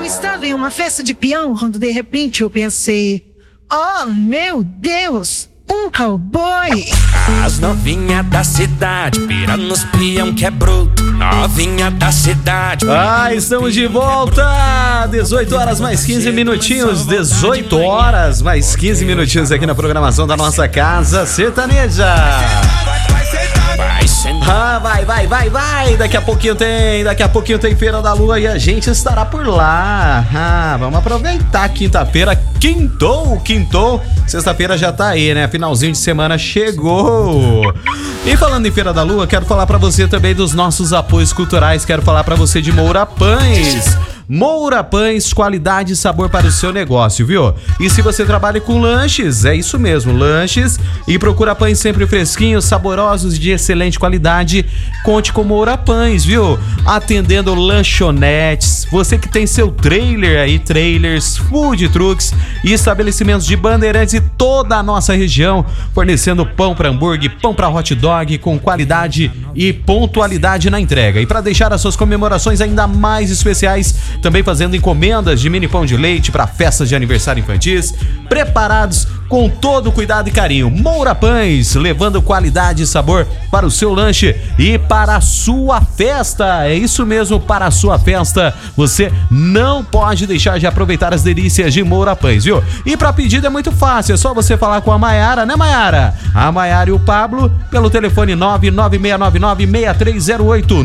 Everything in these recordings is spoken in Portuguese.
estava em uma festa de peão quando de repente eu pensei: oh meu Deus, um cowboy! As novinhas da cidade, pira nos peão que é bruto. Novinha da cidade. Estamos de volta! 18 horas mais 15 minutinhos. 18 horas mais 15 minutinhos aqui na programação da nossa Casa Sertaneja. Vai. Daqui a pouquinho tem Feira da Lua e a gente estará por lá. Vamos aproveitar quinta-feira. Quintou. Sexta-feira já tá aí, né? Finalzinho de semana chegou. E falando em Feira da Lua, quero falar pra você também dos nossos apoios culturais. Quero falar pra você de Moura Pães. Moura Pães, qualidade e sabor para o seu negócio, viu? E se você trabalha com lanches, é isso mesmo, lanches, e procura pães sempre fresquinhos, saborosos, de excelente qualidade, conte com Moura Pães, viu? Atendendo lanchonetes, você que tem seu trailer aí, trailers, food trucks e estabelecimentos de Bandeirantes e toda a nossa região, fornecendo pão para hambúrguer, pão para hot dog, com qualidade e pontualidade na entrega. E para deixar as suas comemorações ainda mais especiais, também fazendo encomendas de mini pão de leite para festas de aniversário infantis, preparados com todo cuidado e carinho. Moura Pães, levando qualidade e sabor para o seu lanche e para a sua festa. É isso mesmo, para a sua festa. Você não pode deixar de aproveitar as delícias de Moura Pães, viu? E para pedido é muito fácil, é só você falar com a Maiara, né, Maiara? A Maiara e o Pablo pelo telefone 99699-6308,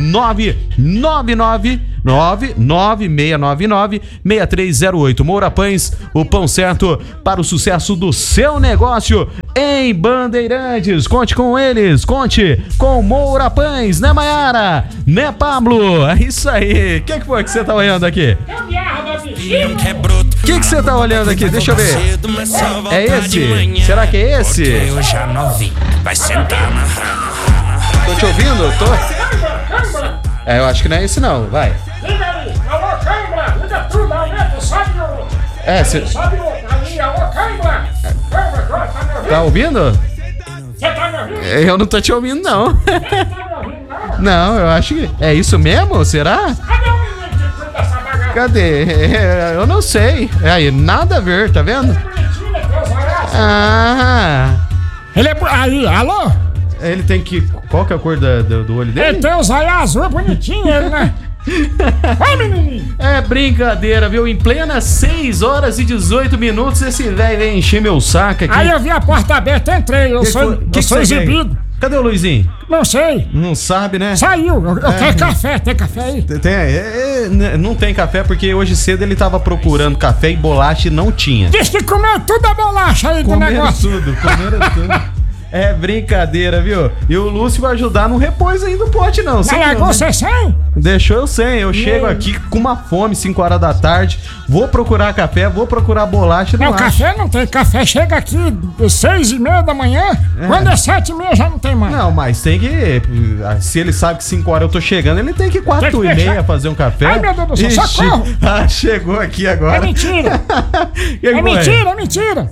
99699-6308. Moura Pães, o pão certo para o sucesso do seu negócio em Bandeirantes. Conte com eles, conte com Moura Pães, né, Maiara? Né, Pablo? É isso aí. O que foi que você tá olhando aqui? O que você tá olhando aqui? Deixa eu ver. É esse? Será que é esse? Eu já novinho, vai sentar na... Tô te ouvindo? Tô? Eu acho que não é esse não, vai. Liga aí, alô Câimbra, liga tudo, aumenta, sobe o... Sobe o... Ali, alô Câimbra. Câimbra, tá me ouvindo? Tá ouvindo? Você tá me ouvindo? Eu não tô te ouvindo, não. Você tá me ouvindo, não? Não, eu acho que... É isso mesmo? Será? Cadê o menino que cuida dessa bagaça? Cadê? Eu não sei. Aí, nada a ver, tá vendo? Bonitinho, Deus olhasse. Ele é... Aí, alô? Ele tem que... Qual que é a cor do olho dele? Ele tem os olhos azul, bonitinho ele, né? Vai, menininho! É brincadeira, viu? Em plena 6 horas e 18 minutos, esse velho vem encher meu saco aqui. Aí eu vi a porta aberta, entrei, eu sou exibido. Cadê o Luizinho? Não sei. Não sabe, né? Saiu, eu quero café, tem café aí? Não tem café porque hoje cedo ele tava procurando café e bolacha e não tinha. Diz que comeu tudo a bolacha aí do negócio. Comeram tudo. É brincadeira, viu? E o Lúcio vai ajudar, não repôs ainda o pote, não. Você largou você sem? Deixou eu sem. Eu chego aqui com uma fome, 5 horas da tarde. Vou procurar café, vou procurar bolacha. Não, café não tem. Café chega aqui 6h30 da manhã. Quando é 7h30 já não tem mais. Não, mas tem que... Se ele sabe que 5 horas eu tô chegando, ele tem que ir 4h30 fazer um café. Ai, meu Deus do céu, socorro! Chegou aqui agora. É mentira. É mentira.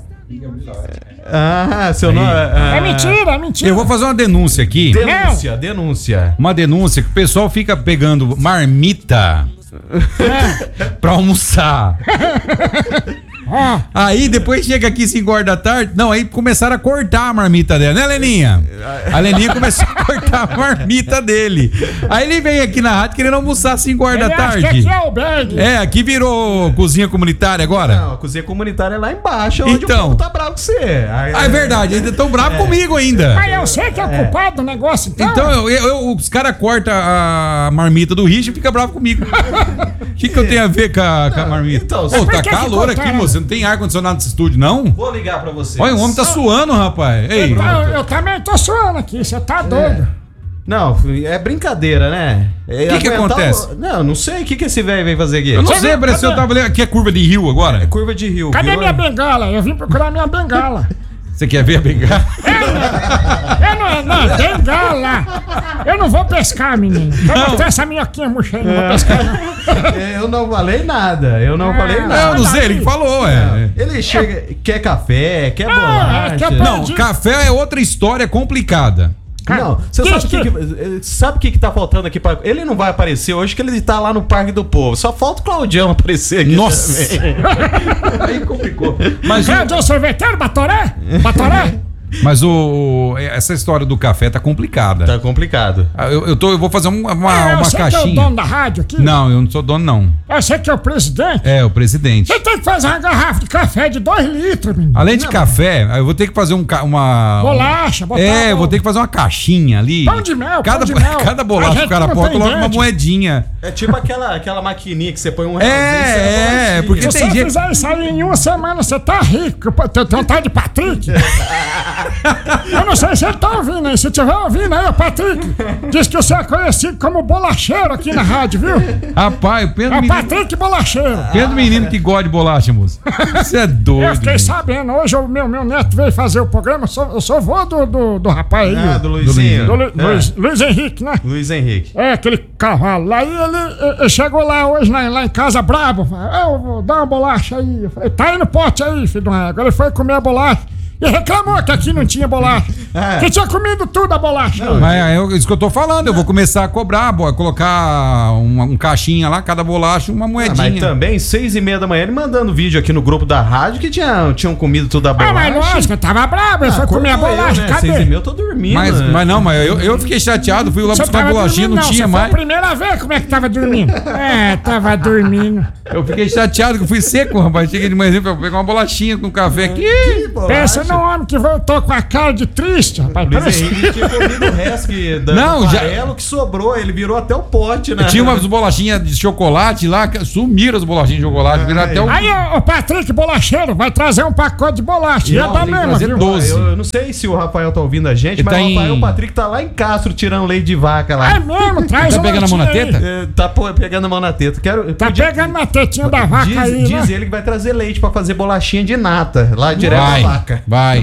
Seu nome... É mentira. Eu vou fazer uma denúncia aqui. Denúncia. Uma denúncia que o pessoal fica pegando marmita pra almoçar. Aí depois chega aqui 5 horas da tarde. Não, aí começaram a cortar a marmita dela, né, Leninha? A Leninha começou a cortar a marmita dele. Aí ele veio aqui na rádio querendo almoçar às 5 horas da tarde. Aqui é albergue. Aqui virou cozinha comunitária agora? Não, a cozinha comunitária é lá embaixo, onde então, o povo tá bravo com você. É verdade, ainda tão bravo comigo ainda. Mas eu sei que é o culpado do negócio, então. Então os caras cortam a marmita do Richard e ficam bravos comigo. O que eu tenho a ver com a marmita? Então, tá calor aqui, moço. Não tem ar-condicionado nesse estúdio, não? Vou ligar pra você. Olha, o homem tá suando, rapaz. Ei. Eu também tô suando aqui, você tá doido. Não, é brincadeira, né? O que acontece? Não sei. O que esse velho veio fazer aqui? Eu não sei, parece que eu tava lendo. Aqui é curva de rio agora? É curva de rio. Cadê minha bengala? Eu vim procurar minha bengala. Você quer ver a bengala? Não, bengala. Eu não vou pescar, menino. Eu tenho essa minhoquinha murcha aí, não vou pescar, não. Eu não falei nada. Eu não sei, ele falou, Ele chega, quer café, quer bolacha. Não, café é outra história complicada. Não, você sabe o que tá faltando aqui pra... Ele não vai aparecer hoje, que ele tá lá no Parque do Povo. Só falta o Claudião aparecer aqui. Nossa! Aí complicou. Mas o sorveteiro, Batoré? Batoré? Mas essa história do café tá complicada. Tá complicado. Eu vou fazer uma você caixinha. Que é o dono da rádio aqui? Não, eu não sou dono, não. Você que é o presidente? É, o presidente. Você tem que fazer uma garrafa de café de 2 litros, menino. Além de café, eu vou ter que fazer uma... Bolacha, botar... eu vou ter que fazer uma caixinha ali. Pão de mel, cada, pão de mel. Cada bolacha que o cara põe, coloca uma moedinha. É tipo aquela maquininha que você põe um real. Porque se você fizer isso aí em uma semana, você tá rico. Tem um tal de Patrick. Eu não sei se ele tá ouvindo aí. Se tiver ouvindo aí, o Patrick diz que você é conhecido como bolacheiro aqui na rádio, viu? Rapaz, o Pedro menino... Patrick Bolacheiro. Pedro menino que gosta de bolacha, moço. Você é doido. Eu fiquei sabendo. Hoje o meu neto veio fazer o programa. Eu sou vô do rapaz aí. Do Luizinho. Luiz Henrique, né? Luiz Henrique. É, aquele cavalo. Aí ele chegou lá hoje, lá em casa, brabo. Eu vou dar uma bolacha aí. Eu falei, tá aí no pote aí, filho do Agora ele foi comer a bolacha. E reclamou que aqui não tinha bolacha. Que tinha comido tudo a bolacha. Não, mas é isso que eu tô falando. Eu vou começar a cobrar, colocar um caixinha lá, cada bolacha, uma moedinha. Mas também, 6h30 da manhã, ele mandando vídeo aqui no grupo da rádio que tinham comido tudo a bolacha. Mas lógico, eu tava bravo, ele foi comer a bolacha. Né? 6h30 eu tô dormindo. Mas não, mas eu fiquei chateado, fui lá buscar a bolachinha, não tinha mais. Foi a primeira vez, como é que tava dormindo? Tava dormindo. Eu fiquei chateado que eu fui seco, rapaz. Cheguei de manhã pra pegar uma bolachinha com café aqui. Pensa no homem que voltou com a cara de triste, rapaz. Luiz Henrique tinha comido o resto do farelo que sobrou, ele virou até o pote, né? Tinha umas bolachinhas de chocolate lá, sumiram as bolachinhas de chocolate, viraram até o... Aí o Patrick Bolacheiro vai trazer um pacote de bolacha. Não, dá mesmo, viu? 12. Eu não sei se o Rafael tá ouvindo a gente, mas o Patrick tá lá em Castro tirando leite de vaca lá. É mesmo, traz Tá pegando a mão na teta? Tá pegando a mão na teta. Pegando na tetinha da vaca aí, diz ele que vai trazer leite pra fazer bolachinha de nata, lá direto da vaca. Vai.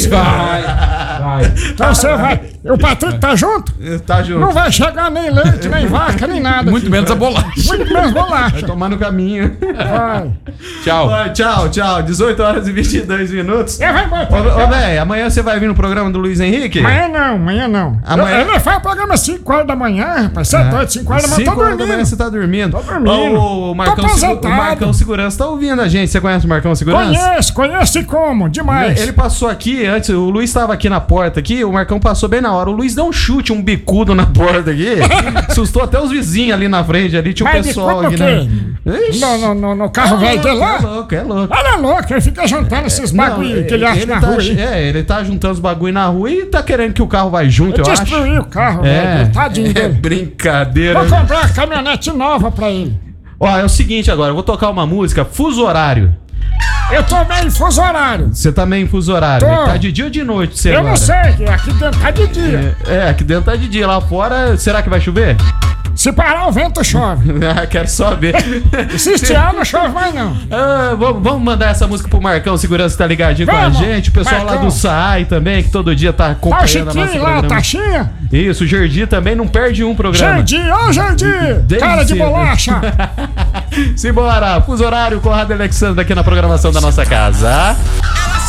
Então você vai. O Patrick tá junto? Tá junto. Não vai chegar nem leite, nem vaca, nem nada. Muito menos a bolacha. Muito menos bolacha. Vai tomar no caminho. Vai. Tchau. 18h22. Vai embora. Ô, velho, amanhã você vai vir no programa do Luiz Henrique? Amanhã não. Ele faz o programa às 5h da manhã, rapaz. Você é doido, 5h da manhã, tô dormindo. 5h da manhã você tá dormindo? Tô dormindo. O Marcão Segurança tá ouvindo a gente. Você conhece o Marcão Segurança? Conhece como? Demais. Ele passou aqui antes, o Luiz tava aqui na porta aqui, o Marcão passou bem na hora. O Luiz deu um chute, um bicudo na porta aqui. Assustou até os vizinhos ali na frente, ali tinha um pessoal aqui, né? No carro velho dele lá? É louco. Ele é louco, ele fica juntando esses bagulho que ele acha na rua. Ele tá juntando os bagulho na rua e tá querendo que o carro vai junto, eu acho. Destruiu o carro, velho. Tadinho dele. Brincadeira. Vou comprar uma caminhonete nova pra ele. Ó, é o seguinte agora, eu vou tocar uma música, Fuso Horário. Eu tô meio em fuso horário. Você tá meio em fuso horário? Tá de dia ou de noite? Você eu agora? Não sei, aqui dentro tá de dia. Aqui dentro tá de dia. Lá fora, será que vai chover? Se parar o vento, chove. Quero só ver. Se estiar, não chove mais não. Vamos mandar essa música pro Marcão Segurança que tá ligadinho com a gente. O pessoal Marcão. Lá do SAI também, que todo dia tá acompanhando a nossa programa. Lá, Taxinha. Isso, o Jardim também não perde um programa. Jardim, cara de bolacha. Simbora, fuso horário com a Rádio Alexandre aqui na programação da nossa casa.